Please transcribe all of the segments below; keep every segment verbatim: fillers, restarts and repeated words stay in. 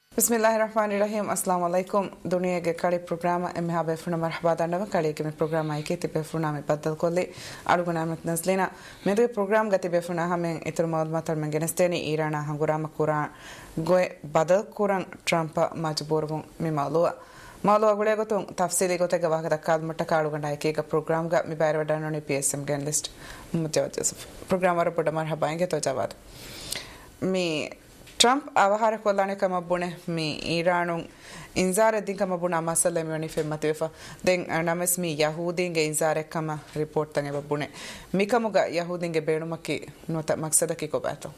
Bismillahirrahmanirrahim. Assalamu alaikum. Dunia ke kali programa emme habe funa marhaba dandawa kali ke me programa ai ke tipe funa me baddal kolli aduguna met nazlina me do program gati be funa hamen itur malumatar men genesteni irana hangurama kuran goe badal kuran Trump majburun me malua malua gule gotun tafsili gotega wahada kad mutta kaduganda ai ke program ga me bayar wadanoni P S M gen list mujawad joseph program war poda marhaba inge to jawad me Trump avahara kollane kama bune mi Iranun inzare din kama buna masala mi oni femmatwefa den names mi yahudinge inzare kama report tange bune mi kamuga yahudinge beenumaki nota maqsadaki kobato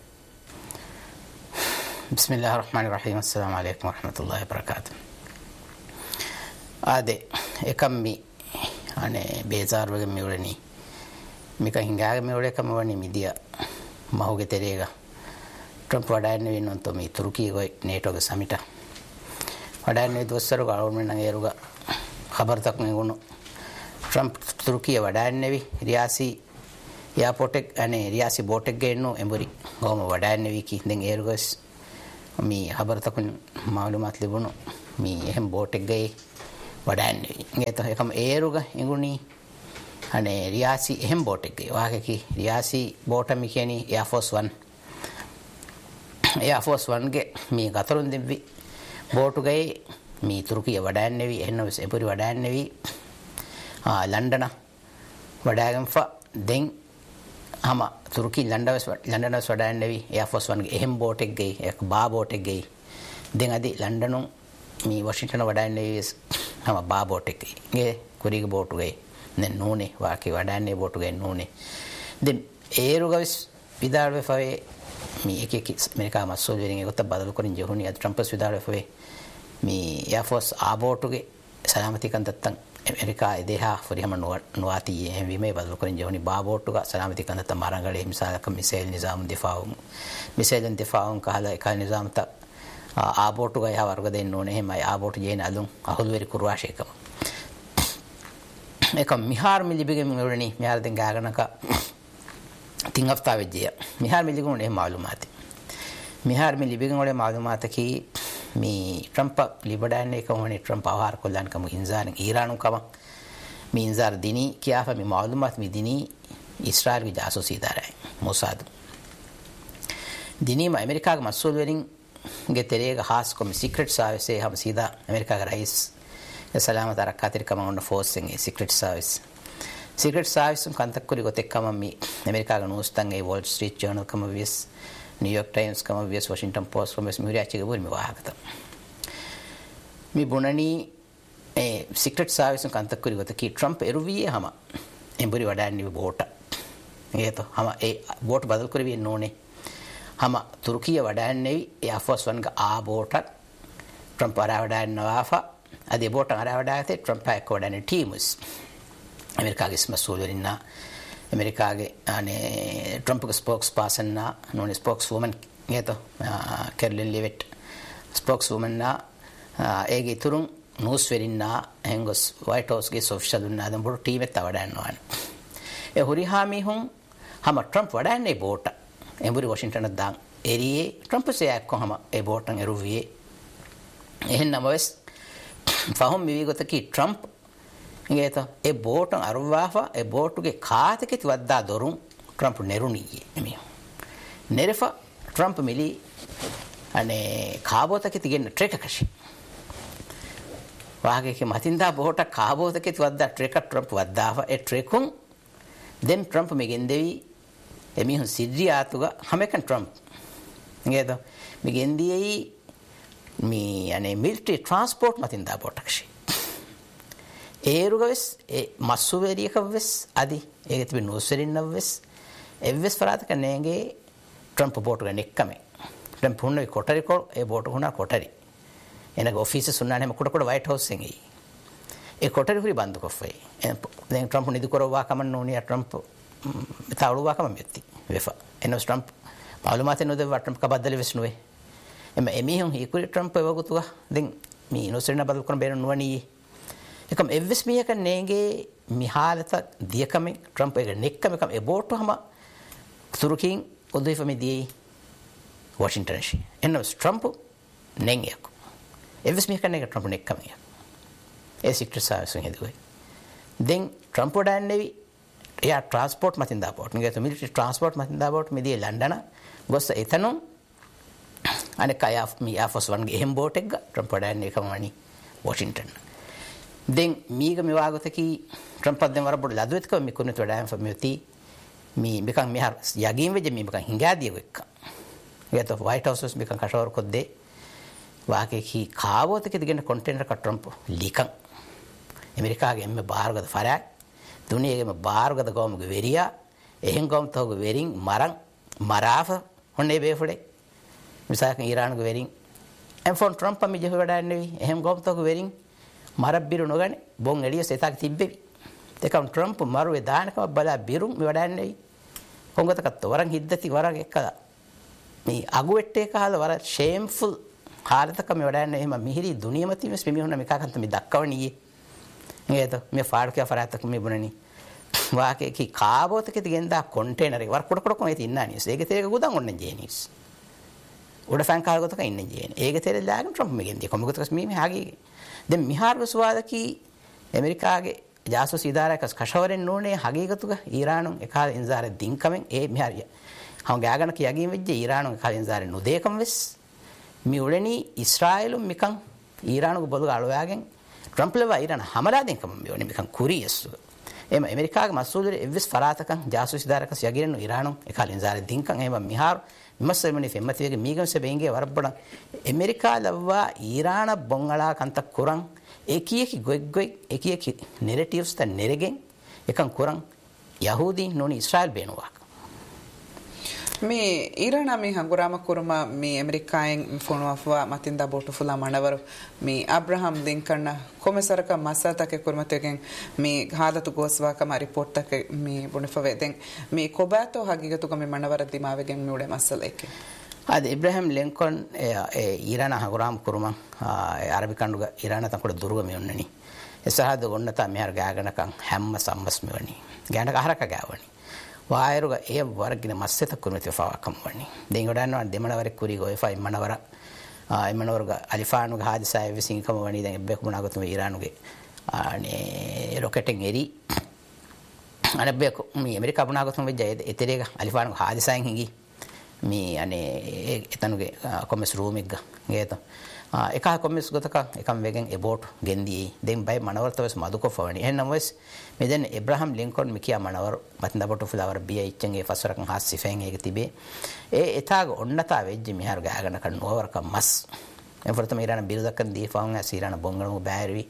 Bismillahir Rahmanir Rahim. Assalamu alaikum wa rahmatullahi wa barakatuh. Ade ekam mi ane bezar wege mi ureni mi ka hingaga mi ure kama wani media mahuge terega Trump වඩාන්නේ වෙන උන්ට මේ තුර්කිය ගොයි නේටෝගේ සමිට වඩාන්නේ දොස්සර government නම් ඒරුග خبرتක් නෙගුණු Trump තුර්කිය වඩාන්නේ වි රියාසි airport එක අනේ රියාසි boat එක ගේන්නු එඹරි ගොම වඩාන්නේ වි කි දැන් ඒරුගස් මේ خبرتක් මාලුමාත් ලැබුණු මේ එහෙම බෝට් එක ගේ වඩාන්නේ වි ඒත එකම ඒරුග ඉඟුණි අනේ රියාසි එහෙම බෝට් එක ගේ වාගේ කි රියාසි බෝට් එක මිකේනි Air Force One Air Force One ge mi gatarun dibbi boatu gai mi Turkiya wadayanne wi enna epuri wadayanne wi ah London wadagan fa den ama Turki London London wadayanne wi Air Force One ge ehem boat ek gai ek ba boat ek gai den adi London mi Washington wadayanne wi ama ba boat ek ge kuriga boatu gai nen nune waki wadayanne boatu gai nune den eru gas vidalwe fa mi ek ek America masul weringe gotta badalu korin jehuni ad Trump swidar fe mi Air Force abotu ge salamati kan dattan America edeha furi hama nuati em vi me badalu korin jehuni babotu ga salamati kan dattan marangale himsa ka missile nizam difaum missile difaum kala ka nizam ta abotu ga ya warga den none hema abotu jeen alun ahul weri kurwashe kam ekam mihar milibige ngorani mihar den gaganaka तीन हफ्ता वेजिया मिहार मिली गुणे मालूमात मिहार मिली begin गुणे मालूमात की मी Trump लिबडाने कमने Trump आहार कोलान कम इंजार Iran कम मी इंजार दिनी क्या फा मी मालूमात मी दिनी इस्राइल की जासूसी दार है मोसाद दिनी में अमेरिका का मसूल वेरिंग के तेरे का खास को सीक्रेट सर्विस से हम सीधा अमेरिका का रईस सलामत रखातिर कम उन फोर्स से secret service Secret Service kantak kuri gotek kama mi America ga news tangai Wall Street Journal kama vis New York Times kama vis Washington Post kama vis mi huriya chiga buri mi wahagata mi bunani eh Secret Service kantak kuri gotek ki Trump eruviye hama emburi wadanni bota eto hama e bot badal kuri vi none hama Turkiya wadanni Air Force One ga a bota Trump ara wadanna wafa ade bota ara wadate Trump ha ko wadanni teams America ke masul werinna America ke ane Trump ke spokesperson na non spokeswoman geto Carolyn Levitt spokeswoman na ege turun news werinna hengos White House ge official unna adam bor team et tawadanwan e huri ha mi hun hama Trump wadanne bota emburi Washington dan eriye Trump se yakko hama e botan eruviye ehenna mawes fahum mi gota ki Trump Ingeta e botan arwafa e botuge kaateke wadda dorun Trump neruniye emi nerefa Trump mili ane kaabotake tigen trek kashi waage ke matinda bota kaabotake wadda trek Trump waddafa e trekun then Trump megendevi emi hun sidriyatuga hamekan Trump ingeta megendiyei mi ane military transport matinda bota kashi ඒරුගවස් ඒ මස්සුවේරියකවස් අදි ඒකෙ තිබෙන නෝසරින්නවස් එවස් ෆරාත කනේගේ Trump boat ගන්න එක්කම Trump හුන්නේ කොටරි කො ඒ boat හුනා කොටරි එනක office සුන්නානේ මකුඩ කොඩ white house එකේ ඒ කොටරි හුරි බන්දු කොෆේ දැන් Trump නිදි කරවා කමන්න ඕනිය ට්‍රම්ප් තාවුවා කම මෙති වෙෆා එනස් ට්‍රම්ප් මාලුමාත නෝද ට්‍රම්ප් කබද්දල වෙස් නුවේ එම එමිහුන් හීකුරි ට්‍රම්ප් එවගුතුවා දැන් මී නෝසරින්න බදල් කරන බේන නුවණී ekam evs miyaka nenge mihalata diyakame Trump ega nekkame kam e botu hama turukin oduifa me di Washington shi enno Trump nenge එවස් මේ කන්නේ ට්‍රම්ප් නෙක්කම ඒ සික්‍රට් සර්විස් එකේ දුවේ දැන් ට්‍රම්ප් වඩන්නේ යා ට්‍රාන්ස්පෝර්ට් මතින් දාපෝට් නිකන් මිලිටරි ට්‍රාන්ස්පෝර්ට් මතින් දාපෝට් මෙදී ලන්ඩන ගොස්ස එතනොන් අනෙක් අය මේ ආෆස් වන්ගේ එහෙම් බෝට් එක ට්‍රම්ප් වඩන්නේ කමවනි වොෂින්ටන් දැන් මීග මෙවාගතකි ට්‍රම්ප් අධ්‍යම වරබොඩ ලදුවෙත්ක මිකුණුත් වඩාම ෆමියති මේ මිකන් මෙහර යගින් වෙජ මේ මිකන් හිඟාදිය වෙක්ක ඒත වයිට් හවුස් මිකන් කෂවර කොද්දේ වාකේ කි කාවෝතක දිගෙන කොන්ටේනර් ක ට්‍රම්ප් ලීකන් ඇමරිකාගේ එම්ම බාරගද ෆරයක් දුනියගේම බාරගද ගොම්ගේ වෙරියා එහෙන් ගොම් තෝග වෙරින් මරන් මරාෆ හොන්නේ බේෆුඩේ මිසාක ඊරාන්ගේ වෙරින් එම් ෆොන් ට්‍රම්ප් මි ජෙහ වඩන්නේ එහෙන් ගොම් තෝග වෙරින් මරබ් බිරු නොගනේ බොන් එළිය සෙතාක තිබ්බෙවි දෙකම් ට්‍රම්ප් මරුවේ දානකම බලා බිරු මි වඩන්නේ කොංගතකත් වරන් හිද්දති වරන් එක්කලා මේ අගුවෙට්ටේ කහල වර ෂේම්ෆුල් හාරතක මි වඩන්නේ එහෙම මිහිරි දුනියමති මෙස් මිහුන මිකාකන්ත මි දක්කවණියේ ඒත මේ ෆාඩ්කිය ෆරාතක මේ බුණනි වාකේ කි කාබෝතක දිගෙන්දා කොන්ටේනර් එක වර කොට කොට කොහෙද ඉන්නානි ඒක තේරෙක ගුදන් ඔන්න ජේනිස් උඩ ෆෑන් කාර්ගොතක ඉන්නේ ජේනි ඒක තේරෙ ලාගන් ට්‍රම්ප් මෙගෙන් දී කොමුගතකස් මේ මේ හාගේ දැන් මිහාර වසවාදකි ඇමරිකාගේ ජාසුස් ඉදාරයකස් කෂවරෙන් නෝනේ හගීගතුක ඊරානුන් එකාල ඉන්සාර දින්කමෙන් ඒ මිහාරිය හම් ගාගන කියගින් වෙජ්ජ ඊරානුන් එකාල ඉන්සාර නුදේකම් වෙස් මි උලෙනි ඉස්රායෙලුම් මිකන් ඊරානුගේ බොලු අලෝයාගෙන් ට්‍රම්ප් ලව ඊරාන හමලා දෙන්කම මෙවනේ මිකන් කුරියස් එම ඇමරිකාගේ මස්සූදර එවස් ෆරාතකන් ජාසුස් ඉදාරයකස් යගිරෙන් ඊරානුන් එකාල ඉන්සාර දින්කන් එහෙම මිහාර මස්සෙමනි ෆෙම්මතිගේ මීගම් සෙබෙන්ගේ වරබ්බණ ඇමරිකා ලවවා ඊරාන බොංගලා කන්ත කුරන් එකියකි ගොක් ගොක් එකියකි නෙරටිව්ස් ත නෙරගෙන් එකන් කුරන් යහූදීන් නොනි ඉස්රායල් බේනුවා මේ ඊරාන මේ හංගුරාම කුරුම මේ ඇමරිකායෙන් ෆොනුවවා මතින්දා බෝටු ෆුලා මනවර මේ අබ්‍රහම් ලින්කන් කොමසරක මස්සතක කුරුමතෙන් මේ හාදතු ගෝස්වාකම රිපෝට් තක මේ බුණෆවෙදෙන් මේ කොබෑතෝ හගීගතුක මේ මනවර දිමාවෙගෙන් මුඩේ මස්සලෙක අද ඉබ්‍රහම් ලින්කන් ඒ ඊරාන හංගුරාම කුරුම අරබිකණ්ඩුග ඊරාන තකොට දුර්ගම යොන්නනි එසහද ගොන්නතා මෙහර ගාගනකන් හැම්ම සම්මස් මෙවනි ගෑනක අහරක ගාවනි ವಾಯರುಗ ಏ ವರ್ಗಿನ ಮಸ್ಸೆತ ಕುರ್ಮಿತಿ ಫಾವಕಂ ವಣ್ಣಿ ದೆಂಗೊಡಾನ ದೆಮಣವರೆ ಕುರಿ ಗೋಯಫಾ ಇಮ್ಮಣವರ ಇಮ್ಮಣವರ್ಗ ಅಲಿಫಾನುಗ ಹಾದಿಸಾಯ ವಿಸಿಂಕಮ ವಣ್ಣಿ ದೆಂ ಎಬ್ಬೆ ಕುಮನಾಗತು ಇರಾನುಗೆ ಆನೆ ರಾಕೆಟಿಂಗ್ ಎರಿ ಅನಬೇಕು ಮಿ ಅಮೆರಿಕಾ ಬುನಾಗತು ವಿಜಯ ಎತೆರೆಗ ಅಲಿಫಾನುಗ ಹಾದಿಸಾಯಂ ಹಿಂಗಿ ಮಿ ಅನೆ ಎತನುಗೆ ಕೊಮೆಸ್ ರೂಮಿಗ್ಗ ಗೇತ එකහ කොමිස් ගතක එකම් වෙගෙන් එබෝට් ගෙන්දී දෙන් බයි මනවර්තවස් මදුකො ෆවනි එන්නවස් මෙදෙන් ඉබ්‍රහම් ලින්කන් මිකියා මනවර මතන බොටු ෆ්ලවර් බිය ඉච්චන්ගේ ෆසරකන් හස් සිෆෙන් එක තිබේ ඒ එතාග ඔන්නතා වෙජ්ජ මිහර ගාගන කන් නෝවරක මස් එෆරතම ඉරාන බිරදකන් දී ෆවන් ඇසිරාන බොංගණු බෑරවි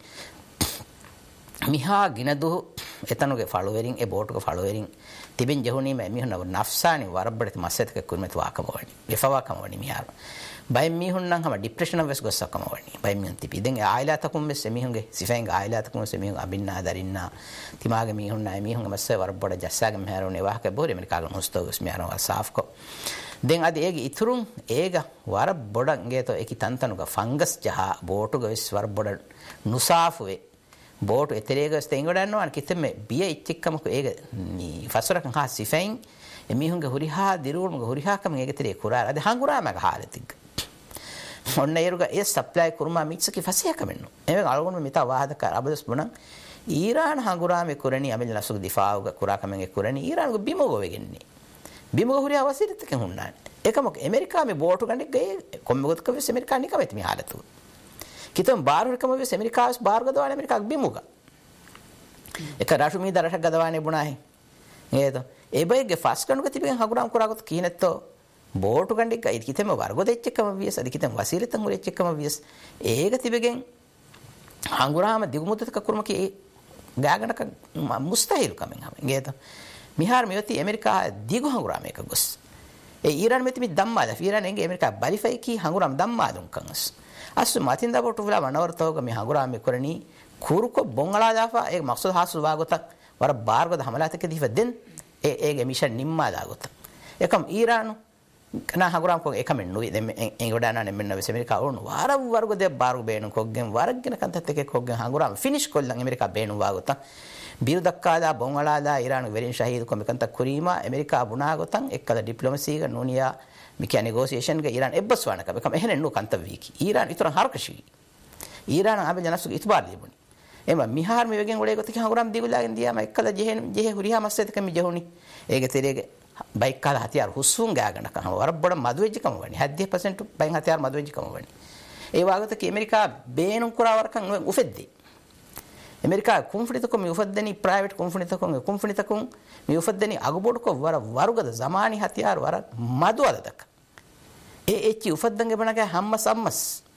මිහා ගිනදු එතනුගේ ෆලෝවරින් ඒ බෝට්ක ෆලෝවරින් තිබෙන් ජහුනීම මිහන නෆ්සානි වරබ්බඩත මස්සෙතක කුර්මත වාකම වණි එෆවාකම වණි මිහාර බයි මිහුන් නම් හම ડિප්‍රෙෂන් වෙස් ගොස්සකම වණි බයි මිහුන් තිපි දෙන් ආයිලාතකුම් මෙස් මිහුන්ගේ සිෆෙන් ආයිලාතකුම් මෙස් මිහුන් අබින්නා දරින්නා තිමාගේ මිහුන් නයි මිහුන් මස්ස වරබ්බඩ ජස්සාගේ මිහාරෝනේ වාහක බෝරි මෙනිකාගේ මුස්තෝස් මිහාරෝ සාෆ්කෝ දෙන් අද ඒගේ ඉතුරුන් ඒග වරබ්බඩන්ගේ තෝ ඒකි තන්තනුක ෆංගස් ජහ බෝටුගේ වෙස් වරබ්බඩ නුසාෆුවේ බෝට් එතරේග ස්තෙන්ගොඩන්නවා කිතෙම බිය ඉච්චික්කමක ඒක නී ෆසරකන් හා සිෆෙන් එමිහුන්ගේ හුරිහා දිරුල්මගේ හුරිහාකම ඒක තරේ කුරාර අද හංගුරාමක හාලතිග ඔන්න ඒරුග ඒ සප්ලයි කුරුමා මික්සකි ෆසියකමෙන්නු එමෙ අලගොන මිතා වාහදක අබදස් බුණන් ඊරාන හංගුරාමේ කුරණි අමිල් නසුක දිෆාවුග කුරාකමගේ කුරණි ඊරානුග බිමෝග වෙගෙන්නේ බිමෝග හුරිහා වසිරිතක හුන්නානේ ඒකමක ඇමරිකාමේ බෝටු ගන්නේ ගේ කොම්මගොතක වෙස් ඇමරිකා නිකමෙත් මේ හාලතු කිතම් බාරුකම වෙස් ඇමරිකාස් බාර්ගදවාන ඇමරිකාක් බිමුග එක රාෂුමී දරෂක් ගදවානේ බුණාහි ඒද එබයිගේ ෆස් කනුක තිබෙන් හගුරාම් කුරාගොත කීනෙත්තෝ බෝටු ගණ්ඩික අයි කිතම වර්ගොත එච්චකම වියස් අද කිතම වසීරිතන් උර එච්චකම වියස් ඒක තිබෙගෙන් හංගුරාම දිගුමුත්තක කුරුමකේ ගාගනක මුස්තහිල් කමෙන් හම ගේත මිහාර මෙවති ඇමරිකා දිගු හංගුරාම එක ගොස් ඒ ඊරාන් මෙති මි දම්මාද ඊරාන් එංගේ ඇමරිකා බලිෆයි කි හංගුරාම දම්මාදුන් කංස් අස්සු මතින් දබොටු වල වනවර්තෝග මේ හංගුරාම කරණී කුරුක බොංගලා දාෆා ඒ මක්සුද හාසු වාගොතක් වර බාර්ගොද හමලාතක දිව දෙන් ඒ ඒගේ මිෂන් නිම්මා දාගොත එකම් ඊරානු කන හගුරාම් කො එකමෙන් නුයි දෙම එංගොඩානා නෙමෙන්න වෙස ඇමරිකා වුණු වාර වර්ග දෙ බාර්ග බේනු කොග්ගෙන් වර්ගගෙන කන්තත් එකේ කොග්ගෙන් හගුරාම් ෆිනිෂ් කොල්ලන් ඇමරිකා බේනු වාගොත බිරු දක්කාදා බොංගලාදා ඊරානු වෙරින් ශහීද් කොම කන්ත කුරීමා ඇමරිකා බුනා ගොතන් එක්කද ඩිප්ලොමසීග නුනියා මිකියා නෙගෝසියේෂන් ගේ ඊරාන් එබ්බස් වණක බකම එහෙන නු කන්ත වීකි ඊරාන් ඊතරම් හරකෂී ඊරාන ආබ ජනසු ඉතබාර දෙබුනි එම මිහාර මේ වගේ ගොඩේ ගොතක හංගුරම් දිගුලාගෙන් දියාම එක්කල ජෙහෙ ජෙහෙ හුරියා මස්සෙත කම ජෙහුනි ඒගේ තෙරේගේ බයික් කාල හතියාර හුස්සුන් ගාගන කම වරබ්බඩ මදුවෙජ් කම වනි හද්දිය පර්සන්ට් බයින් හතියාර මදුවෙජ් කම වනි ඒ වාගතක ඇමරිකා බේනුම් කුරාවරකන් උෆෙද්දී ඇමරිකා කුම්ෆිනිතකම උෆද්දනි ප්‍රයිවට් කුම්ෆිනිතකම කුම්ෆිනිතකම මේ උෆද්දනි අගබොඩක වර වරුගද zamaani හතියාර වර මදුවදක ඒ එච්චි උෆද්දන්ගේ බණක හැම්ම සම්මස්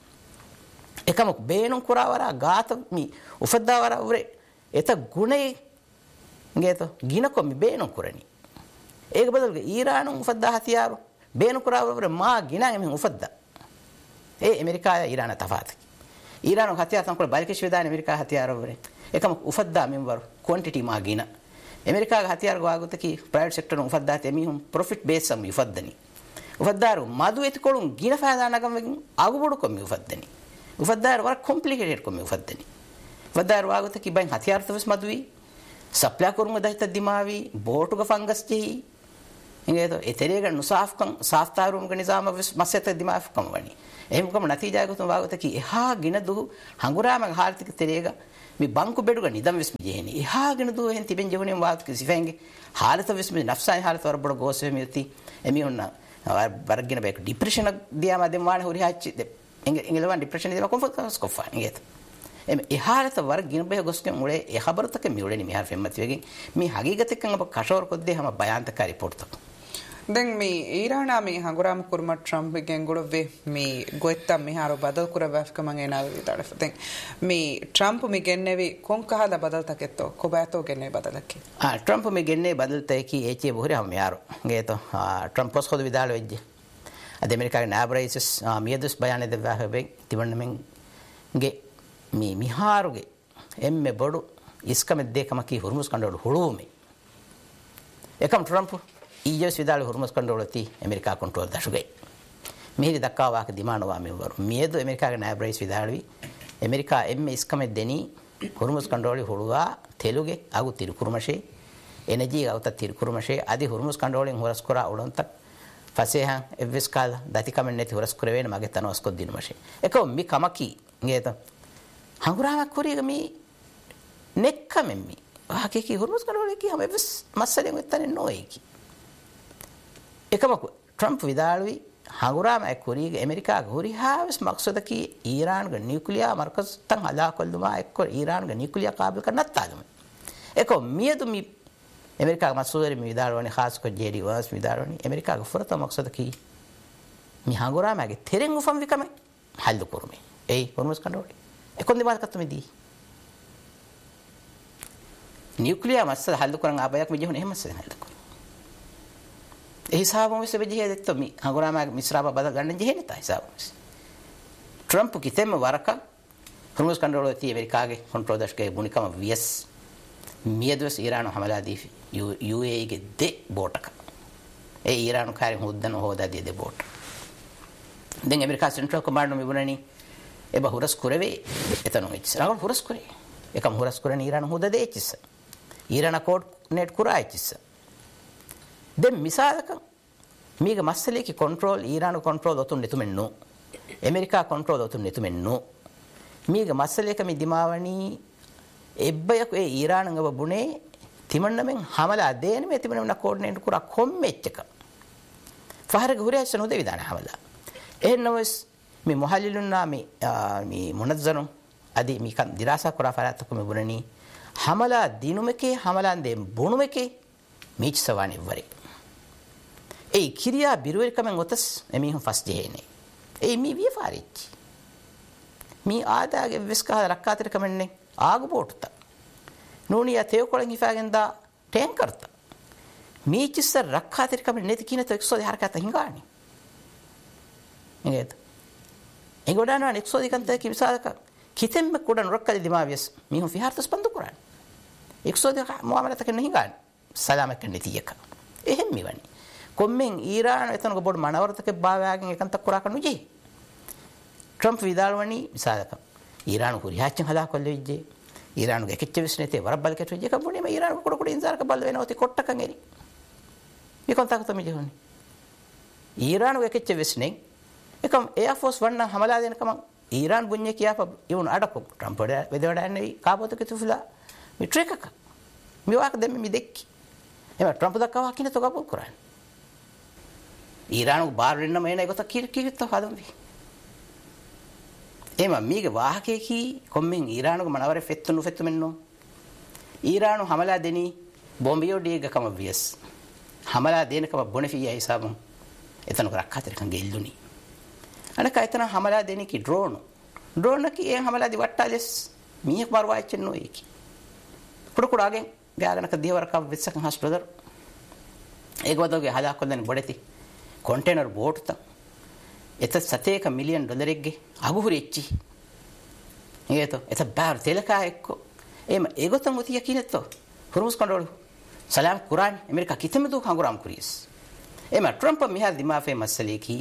එකම බේනුම් කුරාවර ගාත මි උෆද්දාවර උරේ එත ගුණේ ගේත ගිනකොම බේනුම් කුරණි ඒක බදල්ගේ ඊරානු උෆද්දා හතියාරු බේනුම් කුරාවර මා ගිනාගේ මෙ උෆද්දා ඒ ඇමරිකා ඊරාන තෆාත් ඊරාන හතියාර තංකොල බල්කිෂ් වේදාන ඇමරිකා හතියාර වරේ එකම උෆද්දා මෙම්වර ක්වොන්ටිටි මා ගින ඇමරිකාගේ හතියාර ගාගතකි ප්‍රයිවට් සෙක්ටර් උෆද්දා තෙමිහුම් ප්‍රොෆිට් බේස් සම් උෆද්දනි උෆද්දාරු මදු එතකොළුන් ගින ෆාදා නගම වෙකින් අගබොඩු කොම් උෆද්දනි උෆද්දාර වර කොම්ප්ලිකේටඩ් කොම් උෆද්දනි උෆද්දාරු ගාගතකි බයින් හතියාර තවස් මදුවි සප්ලා කරුම දහිත දිමාවි බෝටුග ෆංගස් ජෙහි इंगे तो इतने का नुसाफ कम साफ्तार उनका निज़ाम मस्से तक दिमाग कम बनी එහෙම කම නතිජා ගොතම වාගත කි එහා ගින දු හංගුරාම හාල්තික තෙරේග මේ බංකු බෙඩුග නිදම් විස්ම ජෙහෙනි එහා ගින දු එහෙන් තිබෙන් ජෙවුනේ වාගත කි සිෆෙන්ගේ حالත විස්ම නෆ්සයි حالත වරබඩ ගෝසෙ මිති එමි ඔන්න වරගින බේක ડિප්‍රෙෂන් දියාම දෙම් වාන හොරි හච්චි එංග එංගලවන් ડિප්‍රෙෂන් දියාම කොම්ෆර්ට් ස්කොෆා ඉගෙත එම එහාලත වරගින බේ ගොස්කෙ මුලේ ඒ خبرතක මිවලෙනි මිහාර ෆෙම්මති වෙගෙන් මේ හගීගතකන් අප කෂෝර කොද්දේ හැම බයාන්තක රිපෝට් තක දැන් මේ ඊරාන මේ හංගුරාම කුරුම ට්‍රම්ප් ගෙන් ගොඩ වේ මේ ගොයිත්තම් මිහාර බදල් කුර වැෆ්ක මං එනාව විතරට දැන් මේ ට්‍රම්ප් මේ ගෙන්නේවි කොන් කහද බදල් තකෙත්තෝ කොබෑතෝ ගෙන්නේ බදලකි ආ ට්‍රම්ප් මේ ගෙන්නේ බදල් තේකි ඒචේ බොහරි හැම මිහාරෝ ගේතෝ ට්‍රම්ප් පොස් කොද විදාල වෙජ්ජේ අද ඇමරිකාගේ නාබරයිසස් මියදුස් බයන්නේ දෙවා හැබෙන් තිබන්නමෙන් ගේ මේ මිහාරුගේ එම්මේ බොඩු ඉස්කම දෙකම කි හුරුමුස් කණ්ඩෝඩ හුළුමේ එකම් ට්‍රම්ප් ඊයස් විදාල හුරුමස් කණ්ඩෝලති ඇමරිකා කන්ට්‍රෝල් දශුගයි මෙහි දක්වා වාක දිමානවා මෙවරු මියදු ඇමරිකාගේ නායබ්‍රයිස් විදාලවි ඇමරිකා එම් ඉස්කම දෙනි හුරුමස් කණ්ඩෝලි හුළුවා තෙලුගේ අගු තිරුකුරුමෂේ එනර්ජි අවත තිරුකුරුමෂේ আদি හුරුමස් කණ්ඩෝලෙන් හොරස් කරා උලන්ත ෆසේහන් එවස් කාල දතිකම නැති හොරස් කරවෙන මගේ තනවස් කොත් දිනමෂේ එකෝ මි කමකි නේත හංගුරාම කුරිග මි නෙක්කමෙමි වාකේ කි හුරුමස් කණ්ඩෝලි කි හැම එවස් මස්සලෙන් වෙත්තනේ නොයකි එකම ට්‍රම්ප් විදාලුයි හංගුරාම එක්කුරීගේ ඇමරිකා ගෝරි හාවස් මක්සදකි ඊරාන්ගේ නියුක්ලියර් මර්කස් තන් හදා කොල්දුමා එක්ක ඊරාන්ගේ නියුක්ලියර් කාබල් කරනත්තාගම එකෝ මියදු මි ඇමරිකා මස්සෝදරි මි විදාලවනි ખાસ කො ජේඩි වර්ස් විදාලවනි ඇමරිකා ගොෆරත මක්සදකි මි හංගුරාමගේ තෙරෙන් උෆම් විකම හල්දු කුරුමේ ඒ හොර්මස් කන්ඩෝලි එකොන් දිමාල් කත්තුමෙදී නියුක්ලියර් මස්සද හල්දු කරන් ආබයක් විජහුන එහෙමස් හල්දු ඒ හිසාබ මොස් වෙජිය දෙත්ත මි හංගුරාම මිස්රාබ බද ගන්න ජෙහෙන තා හිසාබ මොස් ට්‍රම්ප් කිතෙම වරක හොර්මස් කන්ඩෝල ති ඇමරිකාගේ කන්ට්‍රෝල් දශකේ බුනිකම වියස් මියදවස් ඊරාන හමලා දීෆි යූ ඒ ගේ දෙ බෝටක ඒ ඊරාන කාරි හොද්දන හොදා දී දෙ බෝට දැන් ඇමරිකා සෙන්ට්‍රල් කමාන්ඩ් මෙබුණනි එබ හුරස් කුරවේ එතන ඉච්ච රාගල් හුරස් කුරේ එකම හුරස් කුරන ඊරාන හොදා දෙ ඉච්ච ඊරාන කෝඩ් නෙට් කුරා ඉච්ච දැන් මිසාලක මේක මස්සලේකි කන්ට්‍රෝල් ඊරාන කන්ට්‍රෝල් ඔතුන් නෙතුමෙන් නෝ ඇමරිකා කන්ට්‍රෝල් ඔතුන් නෙතුමෙන් නෝ මේක මස්සලේක මි දිමාවණි එබ්බයක ඒ ඊරාන ගව බුනේ තිමන්නමෙන් හමලා දේන මේ තිමන්නම කෝඩිනේට් කුරා කොම්මෙච්චක ෆහරක හුරියස් නෝ දෙවිදාන හමලා එන්නවස් මේ මොහල්ලිලුන්නා මේ මේ මොනද්සනු අදි මිකන් දිරාසා කුරා ෆරාතක මේ බුනනි හමලා දිනුමකේ හමලාන් දෙම් බුනුමකේ මීච් සවානි වරේ ඒ කිරියා බිරුවෙකමෙන් ඔතස් එමිහුන් ෆස් ජෙහෙනේ ඒ මී විය ෆාරිච්චි මී ආදාගේ විස්කහ රක්කාතර කමන්නේ ආගු බෝටුත නෝනියා තේකොලෙන් හිෆාගෙන්දා ටැන්කර්ත මීචිස්ස රක්කාතර කමන්නේ නැති කිනත එක්සෝදි හරකත හිඟානි එගේත එගොඩානවා එක්සෝදි කන්ත කිවිසාදක කිතෙම්ම කුඩන රොක්කලි දිමාවියස් මීහුන් ෆිහාර්තස් බඳු කුරාන එක්සෝදි මුආමලතක නහිඟානි සලාමක නැතියක එහෙම මෙවනි කොම්මෙන් ඊරාන එතනක බොඩ මනවරතක භාවයන් එකන්තක් කුරා කනු ජී ට්‍රම්ප් විදාලවනි විසාදක ඊරාන කුරියාච්චන් හදා කොල්ල විජ්ජේ ඊරානුගේ එකච්ච විශ්නේතේ වරබල් කෙට විජ්ජේ කම්බුනේ මේ ඊරාන කොට කොට ඉන්සාරක බල් වෙනවති කොට්ටකන් එරි මේ කොන්තක තමයි ජහුනේ ඊරානුගේ එකච්ච විශ්නේ එකම එයා ෆෝස් වන්න හමලා දෙනකම ඊරාන් බුන්නේ කියාප යුන් අඩකො ට්‍රම්ප් වල වෙදවඩන්නේ කාපොතක තුෆලා මේ ට්‍රෙක් එක මේ වාක දෙන්න මේ දෙක්කි එම ට්‍රම්ප් දක්වා කින තෝ කපුල් කරන්නේ ඊරාන් බාර වෙන්න මේන එකත කිරි කිරිත් හදම් වි එම මීගේ වාහකේ කී කොම්මෙන් ඊරානුක මනවර ෆෙත්තුණු ෆෙත්තු මෙන්නෝ ඊරානු හමලා දෙනි බොම්බියෝ ඩීග කම වියස් හමලා දෙනකම බොනෆියා හිසාබම් එතන කරක් හතරකන් ගෙල්දුනි අනක එතන හමලා දෙනි කි ඩ්‍රෝන් ඩ්‍රෝන් කි ඒ හමලා දි වට්ටාලස් මීයක් මරුවා එච්චනෝ ඒකි කුඩ කුඩාගෙන් ගාගනක දියවරක විස්සක හස්පදර් ඒක වදෝගේ හදා කොල්ලන් බොඩති කොන්ටේනර් බෝට් ත එත සතේක මිලියන් ඩොලරෙක්ගේ අගුහුරි එච්චි ඒතෝ එත බාර් තෙලකා එක්කෝ එම ඒගොතන් උතිය කිනෙත්තෝ හුරුස් කන්ඩෝලු සලාම් කුරාන් ඇමරිකා කිතමදු හංගුරාම් කුරියස් එම ට්‍රම්ප් මිහා දිමාෆේ මස්සලේ කි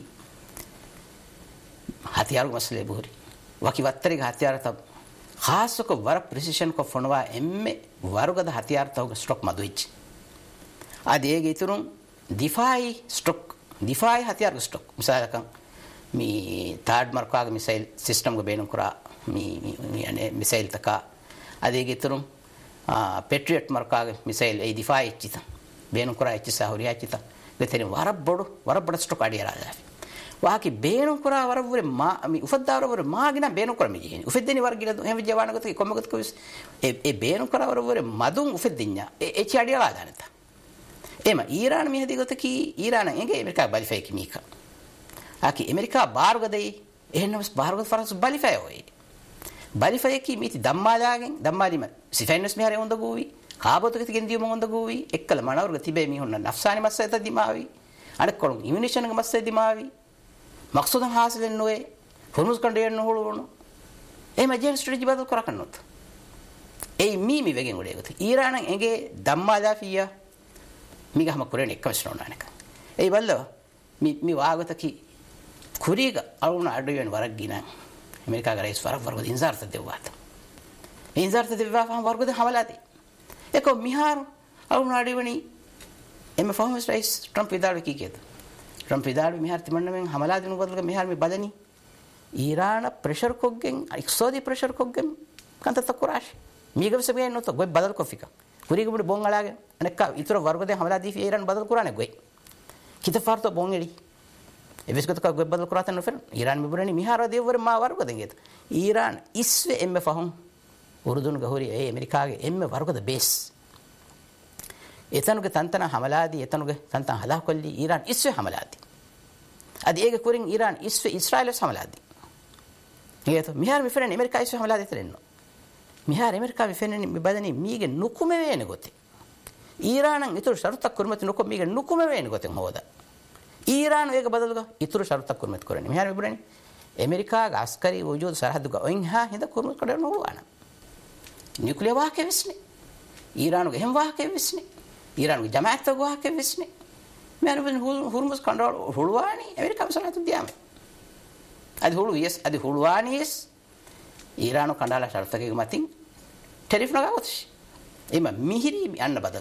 हथियार मसले बुरी वाकी वत्तरी हथियार तब खास को वर प्रिसिशन को फोनवा एम्मे वरुगद हथियार तब स्ट्रोक मदुइच आदि एक इतरुं दिफाई स्ट्रोक दिफाई हथियार स्ट्रोक मिसाल का मी थर्ड मार्का मिसाइल सिस्टम को बेनु करा मी मी अने मिसाइल तका आदि एक इतरुं पेट्रियट मार्का मिसाइल ए दिफाई चिता बेनु करा इच्चा होरिया चिता गतेने वरब बड़ वरब बड़ स्ट्रोक आडिया राजा वाकी बेनु करा वरवरे मा मी उफद्दावरवरे मागिना बेनु करा मिजिनी उफद्देनी वर्गिला एम जवानगत कोमगत को ए ए बेनु करा वरवरे मदुं उफद्दिन्या ए ए चाडिया लादानता एम ईरान मी हदिगत की ईरान एंगे अमेरिका बलिफाय की मीका आकी अमेरिका बारगदई एहनवस बारगद फरस बलिफाय होई बलिफाय की मीति दम्मालाගෙන් दम्माලි म සිෆයිනස් මෙහරේ හොඳ ගෝවි කාබෝතක තිගෙන්දියම හොඳ ගෝවි එක්කල මනවර්ග තිබේ මි හොන්න නෆ්සානි මස්සෙත දිමාවි අනෙක් කොළු ඉමුනිෂන් ක මස්සෙ දිමාවි मकसूदन हासिल नोए फुर्मुस कंडेयर न होळोनो ए मजेन स्ट्रेटजी बदल करा कन्नोत ए मी मी वेगेन उडेगत ईरान एगे दम्मादाफिया मीगा हम कुरेन एकमस्नो नानक ए बल्ल मी मी वागत की कुरीग अळुना अडयन वरगिना अमेरिका गरेस फरक वरग इंजार त देवात इंजार त देवा फम वरग दे हमलाती एको मिहार अळुना अडयवनी M forms rice Trump Vidal की केत ट्रम्प विदाल मिहार तिमन्न में हमला दिनु बदल मिहार में बदनी ईरान प्रेशर कोगेन एक्सोदी प्रेशर कोगेन कंत तकुराश मीगव सबे नो तो गोय बदल को फिका कुरीग बुड बोंगलागे अनेक इतर वर्ग दे हमला दी ईरान बदल कुराने गोय कित फार तो बोंगेडी एवेस को गोय बदल कुरात न फिर ईरान में बुरनी मिहार देवर मा वर्ग देंगे ईरान इसवे एम फहम उर्दून गहोरी ए अमेरिका के एम वर्ग द बेस एतनुगे तंतना हमलादी एतनुगे तंता हला कोल्ली ईरान इसवे हमलादी अदि एगे कुरिन ईरान इसवे इस्राएल हमलादी ये तो मिहार में फेरन अमेरिका इसवे हमलादी तरेनो मिहार अमेरिका में फेरन बदनी मीगे नुकुमे वेने गोते ईरान इतुर शर्त कुर्मत नुको मीगे नुकुमे वेने गोते होदा ईरान एगे बदलगा इतुर शर्त कुर्मत करनी मिहार में बुरनी अमेरिका आस्करी वजूद सरहद गा ओइहा हिंद कुर्मत करनो वाना न्यूक्लियर वाहके विसने ईरान गे हम वाहके विसने ईरान की जमात तो गुहा के विसने मैंने बन हुरमुस कंट्रोल हुलवानी अमेरिका में सलाह तो दिया मैं अधे हुलु यस अधे हुलवानी यस ईरान को कंडाला शर्त के मतिंग टेरिफ लगा कुछ इमा मिहिरी अन्न बदल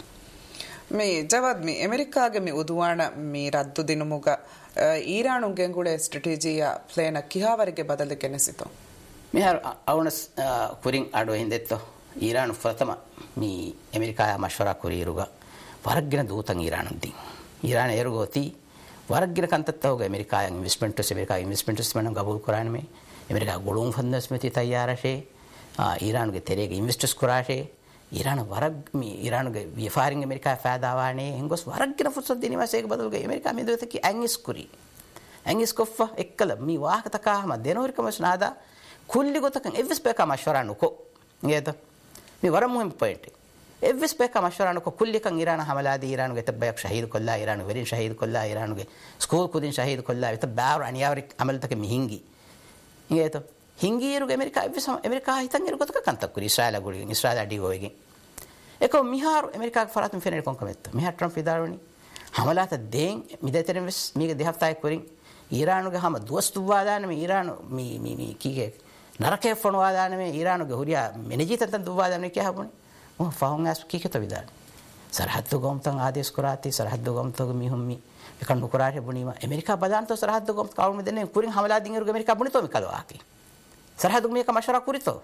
मैं जवाब में अमेरिका के में उद्वाना में रद्द दिनों मुगा ईरान उनके गुड़े स्ट्रेटेजी या प्लान किहावर के बदल के नसीतो मैं हर अवनस कुरिंग आडो हिंदे तो ईरान प्रथम मी अमेरिका मशवरा कुरीरुगा वरग्गिन दूतं ईरान दी ईरान एरुगोती वरग्गिन कंतत्त होगा अमेरिका इन्वेस्टमेंट से अमेरिका इन्वेस्टमेंट से मन कबूल कराने में अमेरिका गोलों फंदस में तैयार है ईरान के तेरे के इन्वेस्टर्स कुराशे ईरान वरग मी ईरान के व्यापारिंग अमेरिका फायदा वाने हिंगोस वरग्गिन फुर्सत देने में से एक बदल गई अमेरिका में दो कि एंगिस कुरी एंगिस कोफ़ा एकल मी वाह तका हम देनोर कमस नादा कुल्ली को तक एवस पे का मशवरा नुको ये तो मी वरम मुहिम पॉइंट एवस पे का मशवरा नुको कुल्ली का ईरान हमला दी ईरान के तब बैक शहीद कोल्ला ईरान वेरिन शहीद कोल्ला ईरान के स्कूल को दिन शहीद कोल्ला तब बार अनियावर अमल तक मिहिंगी ये तो हिंगी रुगे अमेरिका एवस अमेरिका हितंगे रुको तक कंतक कुरी इस्राएल गुड़ी इस्राएल अडी होएगी एको मिहार अमेरिका के फरात में फेने कोन कमेत मिहार ट्रम्प इदारोनी हमला त दें मिदेतरे में मी के देहफ्ता कुरी ईरान के हम दोस्त वादान में ईरान मी मी मी की के नरके फोन वादान में ईरान के हुरिया मैनेजी तंत दुवादान में क्या होने वो फाउंग एस की के तो विदान सरहद गम तंग आदेश कराती सरहद गम तो मी हम मी එක නුකරාරේ බුණීම ඇමරිකා බදාන්තෝ සරහද්ද ගොම් කවුරු මෙදෙන්නේ කුරින් හමලා දින්ගරු ඇමරිකා බුණිතෝ මිකලවාකි සරහද්ද මේක මෂරා කුරිතෝ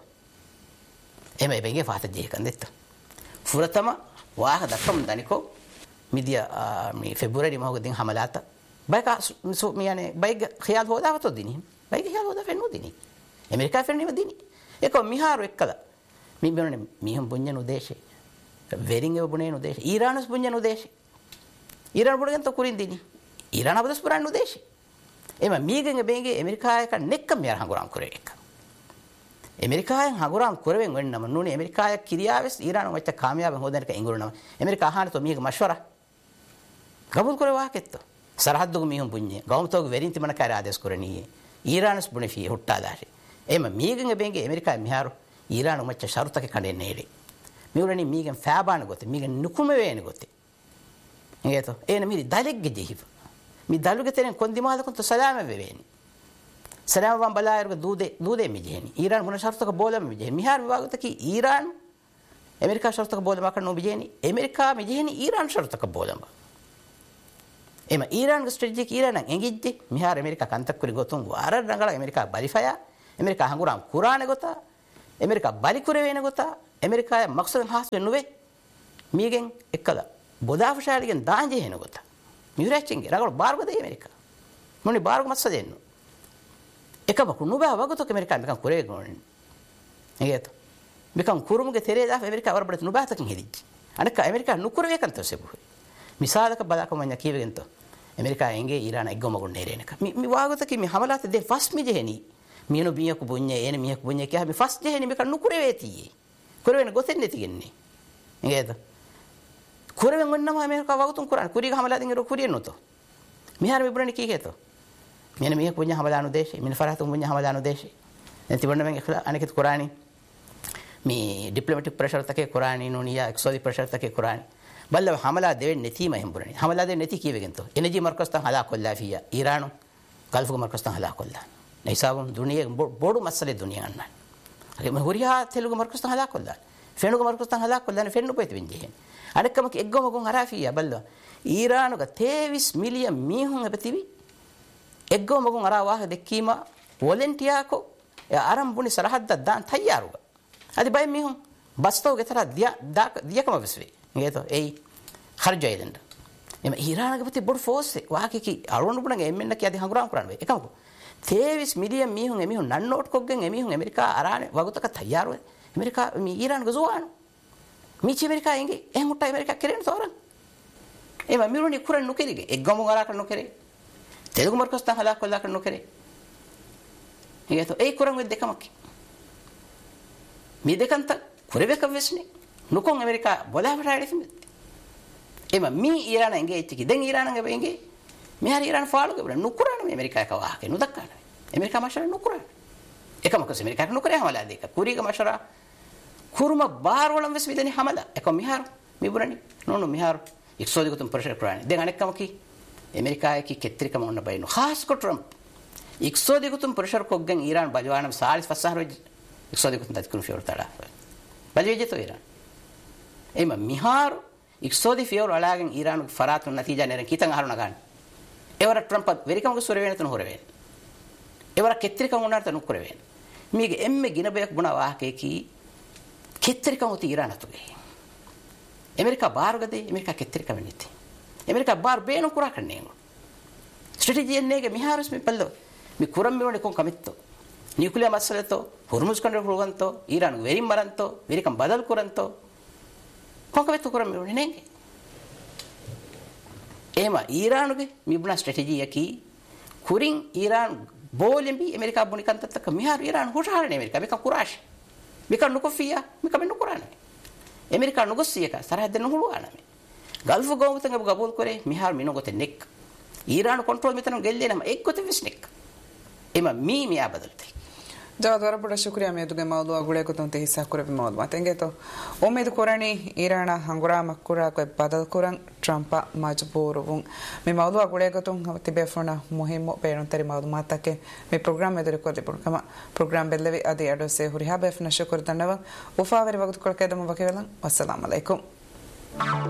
එමෙ බෙගේ ෆාත ජේකන්දෙත් ෆුරතම वाह दक्कम दनिको मिदिया मी फेब्रुवरी में होगा दिन हमलाता बाइक सो मियाने बाइक ख्याल होता तो दिनी बाइक ख्याल होता फिर नो दिनी अमेरिका फिर नहीं में दिनी एको मिहारो एकला मी बेने मी हम बुंजन उद्देश्य वेरिंग बुने उद्देश्य ईरान बुंजन उद्देश्य ईरान बुड़गन तो कुरिन दिनी ईरान अबदस पुरान उद्देश्य एमा मीगेंगे बेंगे अमेरिका का नेक्कम यार हंगुराम करे एक अमेरिकायන් හගුරාම් කරවෙන් වෙන්නම නුනේ අමරිකාය කිරියාවෙස් ඊරාන වච්ච කාමයාබ හොදනක ඉංගුරුනම අමරිකා අහන තෝ මීග මෂවර ගබුල් කරේ වාකෙත්ත සරහද්දුග මීහුම් පුඤ්ඤේ ගෞමතෝග වෙරින්ති මන කාර්ය ආදේශ කරණීයේ ඊරානස් බුනේ ෆී හොට්ටාදාශි එම මීගෙන් බෙන්ගේ අමරිකාය මිහාරු ඊරාන වච්ච ෂරුතක කඩේ නේලි මියුරණි මීගෙන් ෆෑබාන ගොතේ මීගෙන් නුකුම වේන ගොතේ නේතෝ එන මිරි දලෙග්ගේ ජීහිව මි දලුගේ තෙරෙන් කොන්දිමාලකොන් තෝ සලාම වෙවෙනි सलाम वन बलायर को दूधे दूधे में जेनी ईरान मुन शर्त को बोले में जेनी मिहार विभाग तक ईरान अमेरिका शर्त को बोले माकर नो बिजेनी अमेरिका में जेनी ईरान शर्त को बोले मा एम ईरान को स्ट्रेटेजिक ईरान एंगिजे मिहार अमेरिका कंतक कुरी गोतुं वार रंगला अमेरिका बलिफाया अमेरिका हंगुराम कुराने गोता अमेरिका बलि कुरे वेने गोता अमेरिका मकसद हास वेनुवे मीගෙන් එකලා බොදාෆෂාලිගෙන් දාංජේ हेන गोता මියුරැච්චින්ගේ රගල බාර්ග දෙයි अमेरिका මොනි බාර්ග මස්ස දෙන්නු එකම කුණුබා වගතෝ ඇමරිකා මිකන් කුරේ ගොන්නේ නේද මිකන් කුරුමුගේ තෙරේ දා ඇමරිකා වරබඩ නුබාතකින් හෙදිච්ච අනක ඇමරිකා නුකුර වේකන්ත සෙබු මිසාලක බලාකමඤ්ඤ කීවෙන්තෝ ඇමරිකා එංගේ ඊරාන එක්ගොම ගොන්නේ රේනක මි වාගතකි මි හමලාත දෙ ෆස් මි ජෙහෙනි මියනු බියකු බුඤ්ඤේ එන මියකු බුඤ්ඤේ කියා මි ෆස් ජෙහෙනි මිකන් නුකුර වේතියේ කුර වෙන ගොතෙන් නැතිගෙන්නේ නේද කුර වෙන වන්නම ඇමරිකා වගතුන් කුරාන කුරිග හමලා දින් රු කුරිය නොතෝ මිහාර මිබුරණි කීකේතෝ मैंने मिया पुण्य हमदानु देश मैंने फरात पुण्य हमदानु देश तिबंड में अनेक कुरानी मी डिप्लोमेटिक प्रेशर तक कुरानी नोनिया एक्सोदी प्रेशर तक कुरानी बल्ल हमला देवे नेती में बुरणी हमला दे नेती की वेगंतो एनर्जी मरकज ता हला कोल्ला फिया ईरान गल्फ को मरकज ता हला कोल्ला नैसाब दुनिया बोडू मसले दुनिया अन्ना अरे महुरिया तेलुगु मरकज ता हला कोल्ला फेनु को मरकज ता हला कोल्ला ने फेनु पेत विंजे अनेकम के एग्गो मगुन हराफिया बल्ल ईरान का तेईस मिलियन मीहुं एबतिवी එක්ගෝ මගුන් අරා වාහ දෙකීම වොලන්ටියා කෝ ආරම් බුනි සරහද්ද දාන් තයාරුග අදි බයි මිහුන් බස්තෝ ගෙතර දියා දියකම විශ්වේ නේතෝ එයි خرجයිලන්ඩ එම ඊරානගේ ප්‍රති බොඩ් ෆෝස් වාකිකි අරුණු බුණගේ එම්ෙන්න කිය අදි හංගුරාම් කරන්නේ එකමකෝ तेईस මිලියන් මිහුන් එමිහුන් නන්නෝට් කොග්ගෙන් එමිහුන් ඇමරිකා අරානේ වගුතක තයාරුව ඇමරිකා මි ඊරාන ගසෝවාන මිචි ඇමරිකා එංගේ එහෙ මුට්ටා ඇමරිකා කෙරෙන තෝරන් එම මිරුනි කුරන් නුකෙරිගේ එක්ගොම අරා කරනු කෙරේ तेलुगु मरकज ता हला कोल्ला करनो करे ये तो एक कुरंग देकमक मी देकंत कुरेवे कवेस्ने नुकों अमेरिका बोला फटाड़े फिम एमा मी ईरान एंगे इतिकी दें ईरान एंगे बेंगे मी हर ईरान फॉलो के नुकुरान में अमेरिका का वाह के नुदक्का अमेरिका माशरा नुकुरान एकम कस अमेरिका का नुकरे हमला देका कुरी का माशरा कुरुमा बार वलम वेस विदनी हमला एको मिहार मी बुरनी नो नो मिहार एक सौ दिगो तुम प्रेशर कुरानी दें अनेक कम की अमेरिका की केत्रिकम उन्न बयनु खास को ट्रम्प एक सौ दिगो तुम प्रेशर को गंग ईरान बजवानम सालिस फसार एक सौ दिगो तुम तदकुन फियोर तड़ा बजवेजे तो ईरान एम मिहार एक सौ दि फियोर अलागन ईरान फरात नतीजा नेरन कीतंग हारुना गान एवर ट्रम्प वेरिकम को सुरवेन तन होरवेन एवर केत्रिकम उन्नार तन कुरवेन मीगे एम्मे गिनबेक बुना वाहके की केत्रिकम होती ईरान तुगे अमेरिका बाहर गदे अमेरिका केत्रिकम निति अमेरिका बार बेनो कुरा करने स्ट्रेटेजी नेगे मिहारस में पल्लो मी कुरम में कोन कमित्तो न्यूक्लियर मसले तो हुर्मुज कंड्र होगंतो ईरान वेरी मरंतो वेरिकम बदल कुरंतो कोन कमित्तो कुरम में नेगे एमा ईरान के मी बुना स्ट्रेटेजी यकी कुरिंग ईरान बोलें भी अमेरिका बुनी कंत तक मिहार ईरान होठारने अमेरिका बेका कुराश बेका नुकोफिया बेका नुकुराने अमेरिका नुगसिया का सरहद नुहुआना में गल्फ गौमतंग कबूल करे मिहार मिनो गोते निक ईरान कंट्रोल में तन गेल्ले नम एक गोते विस्निक एमा मी मिया बदलते जवाब वर बड़ा शुक्रिया मैं तुगे मौदू अगुड़े को तुमते हिस्सा करे भी मौदू मातेंगे तो उम्मीद कोरनी ईरान हंगुरा मकुरा को बदल कुरंग ट्रम्प मजबूर वुं मैं मौदू अगुड़े को तुम तिबे फोना मुहिम पेरन तरी मौदू माता के मैं प्रोग्राम में दरे को दे प्रोग्राम प्रोग्राम बेलवे अदे अडो से हुरिया बेफना शुक्र धन्यवाद उफा वेरे वक्त कोल के दम वके वेलन अस्सलाम वालेकुम